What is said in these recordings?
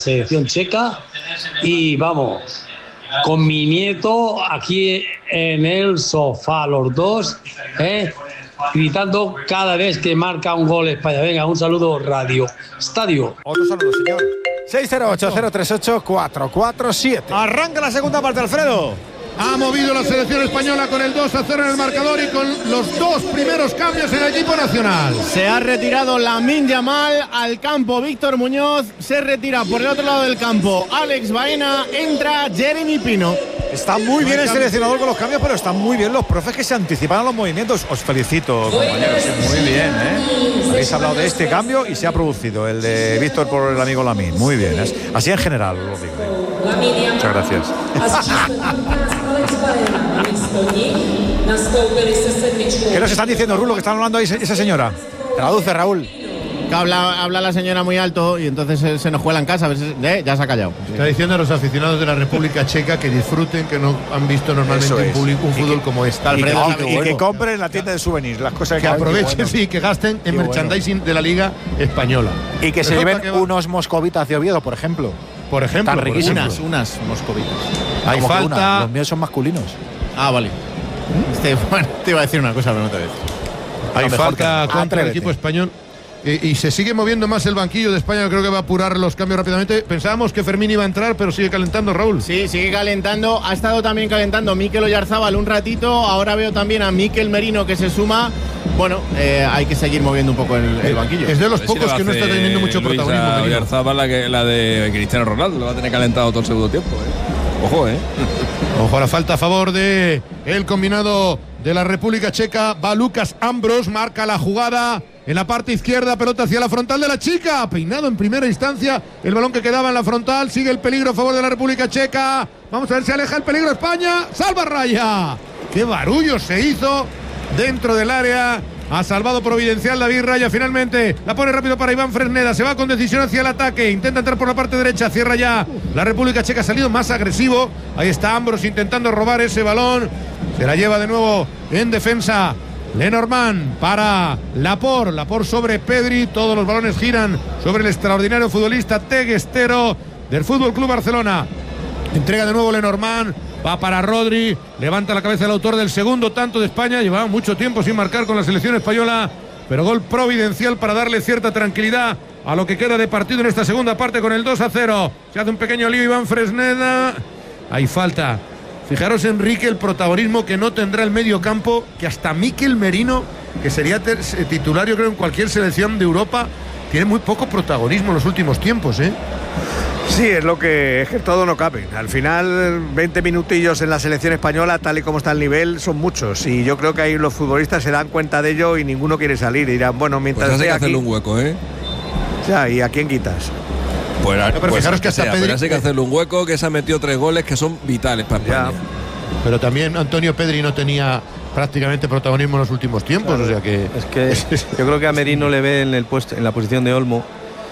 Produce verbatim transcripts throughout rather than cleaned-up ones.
selección checa y vamos, con mi nieto aquí en el sofá, los dos, ¿eh? gritando cada vez que marca un gol España. Venga, un saludo, Radio Estadio. Otro saludo, señor. seis cero ocho, cero tres ocho, cuatro cuatro siete. Arranca la segunda parte, Alfredo. Ha movido la selección española con el dos a cero en el marcador y con los dos primeros cambios en el equipo nacional. Se ha retirado Lamine Yamal al campo. Víctor Muñoz se retira por el otro lado del campo. Alex Baena, entra Jeremy Pino. Está muy bien el seleccionador con los cambios, pero están muy bien los profes que se anticipan a los movimientos. Os felicito, compañeros. Muy bien, ¿eh? Habéis hablado de este cambio y se ha producido el de Víctor por el amigo Lamine. Muy bien, ¿eh? Así en general lo digo. ¿eh? Muchas gracias. ¿Qué nos están diciendo, Rulo, que están hablando ahí esa señora? Traduce, Raúl. Que habla, habla la señora muy alto y entonces se, se nos cuela en casa. ¿Eh? Ya se ha callado. Está diciendo a los aficionados de la República Checa que disfruten, que no han visto normalmente un, público, un fútbol que, como este. Y, que, y, que, y que compren en la tienda de souvenirs las cosas que, que aprovechen, bueno. sí, que gasten en qué merchandising bueno. de la Liga Española. Y que se lleven que unos moscovitas hacia Oviedo, por ejemplo. Por ejemplo, por unas, unas moscovitas. Hay falta. Una? Los míos son masculinos. Ah, vale. Este, bueno, te iba a decir una cosa, pero no te voy a decir. Hay no, falta contra Atrévete. el equipo español. Y, y se sigue moviendo más el banquillo de España. Creo que va a apurar los cambios rápidamente. Pensábamos que Fermín iba a entrar, pero sigue calentando, Raúl. Sí, sigue calentando. Ha estado también calentando Mikel Oyarzábal un ratito. Ahora veo también a Mikel Merino que se suma. Bueno, eh, hay que seguir moviendo un poco el, el banquillo. Es de los pocos si que no está teniendo mucho Luis protagonismo. Oyarzábal, la, que, la de Cristiano Ronaldo, lo va a tener calentado todo el segundo tiempo. ¿eh? Ojo, ¿eh? Ojo a la falta a favor de el combinado de la República Checa. Va Lucas Ambros, marca la jugada. En la parte izquierda, pelota hacia la frontal de la chica. Peinado en primera instancia. El balón que quedaba en la frontal. Sigue el peligro a favor de la República Checa. Vamos a ver si aleja el peligro España. ¡Salva Raya! ¡Qué barullo se hizo dentro del área! Ha salvado Providencial David Raya. Finalmente la pone rápido para Iván Fresneda. Se va con decisión hacia el ataque. Intenta entrar por la parte derecha. Cierra ya. La República Checa ha salido más agresivo. Ahí está Ambros intentando robar ese balón. Se la lleva de nuevo en defensa Lenormand para Laporte. Laporte sobre Pedri. Todos los balones giran sobre el extraordinario futbolista teguestero del Fútbol Club Barcelona. Entrega de nuevo Lenormand. Va para Rodri. Levanta la cabeza el autor del segundo tanto de España. Llevaba mucho tiempo sin marcar con la selección española, pero gol providencial para darle cierta tranquilidad a lo que queda de partido en esta segunda parte con el dos a cero. Se hace un pequeño lío Iván Fresneda. Hay falta. Fijaros, Enrique, el protagonismo que no tendrá el medio campo, que hasta Mikel Merino, que sería titular yo creo en cualquier selección de Europa, tiene muy poco protagonismo en los últimos tiempos, ¿eh? Sí, es lo que es que todo no cabe. Al final, veinte minutillos en la selección española, tal y como está el nivel, son muchos. Y yo creo que ahí los futbolistas se dan cuenta de ello y ninguno quiere salir. Y dirán, bueno, mientras pues hay que aquí, hacerle un hueco, ¿eh? Ya, ¿y a quién quitas? Pues, no, pero pues fijaros que hasta sea, Pedri, pero hay que hacerle un hueco, que se ha metido tres goles que son vitales para España. Ya. Pero también Antonio Pedri no tenía prácticamente protagonismo en los últimos tiempos, claro, o sea que es que yo creo que a Merino le ve en el puesto, en la posición de Olmo.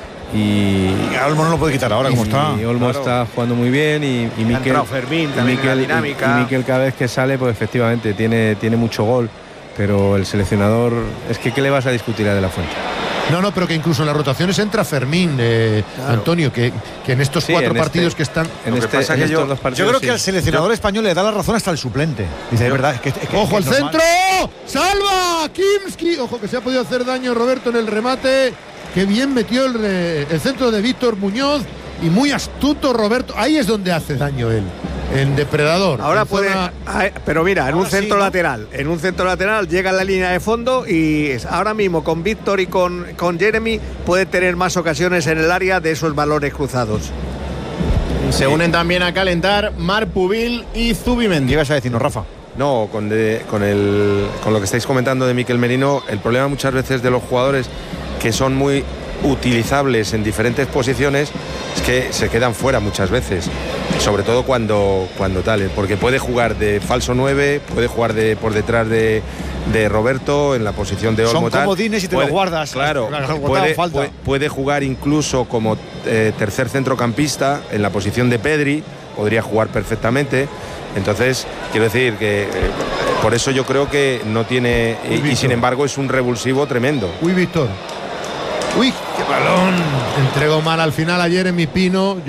Y, y Olmo no lo puede quitar ahora, como está. Y Olmo claro. está jugando muy bien y, y Mikel, Fermín, también Mikel, la dinámica. Y Mikel cada vez que sale, pues efectivamente tiene, tiene mucho gol. Pero el seleccionador, es que ¿qué le vas a discutir a De La Fuente? No, no, pero que incluso en las rotaciones entra Fermín, eh, claro. Antonio, que, que en estos sí, cuatro en partidos este, que están. En este, pasa en que yo, partidos, yo creo que sí. al seleccionador yo, español le da la razón hasta el suplente. Dice, de verdad, es que, es que, ¡ojo es al centro! ¡Salva! Kimski. Ojo que se ha podido hacer daño Roberto en el remate. Qué bien metió el, el centro de Víctor Muñoz. Y muy astuto Roberto. Ahí es donde hace daño él. En depredador. Ahora en puede. Zona... Pero mira, en ahora un centro sí, ¿no? lateral. En un centro lateral llega a la línea de fondo y ahora mismo con Víctor y con, con Jeremy puede tener más ocasiones en el área de esos balones cruzados. Se unen también a calentar Marc Pubil y Zubimendi. ¿Qué ibas a decirnos, Rafa? No, con, de, con, el, con lo que estáis comentando de Mikel Merino, el problema muchas veces de los jugadores que son muy utilizables en diferentes posiciones es que se quedan fuera muchas veces, sobre todo cuando, cuando tal, porque puede jugar de falso nueve, puede jugar de por detrás de, de Roberto en la posición de Olmo. Son comodines y te puede, lo guardas. Claro, claro puede, puede, puede jugar incluso como eh, tercer centrocampista en la posición de Pedri, podría jugar perfectamente. Entonces, quiero decir que eh, por eso yo creo que no tiene, y, y sin embargo es un revulsivo tremendo. Uy, Víctor. Uy, qué balón. Entregó mal al final ayer en mi Pino.